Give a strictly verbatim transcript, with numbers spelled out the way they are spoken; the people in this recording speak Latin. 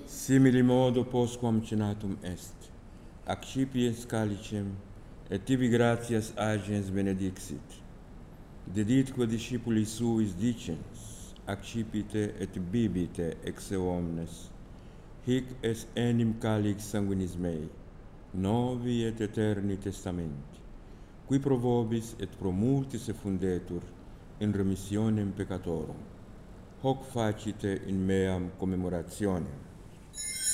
Simili modo postquam cenatum est, accipiens calicem, et tibi gratias agens benedixit. Deditque discipulis suis dicens, accipite et bibite ex eo omnes, hic es enim calix sanguinis mei, novi et eterni testamenti, qui pro vobis et pro multis effundetur in remissionem peccatorum. Hoc facite in meam commemorationem.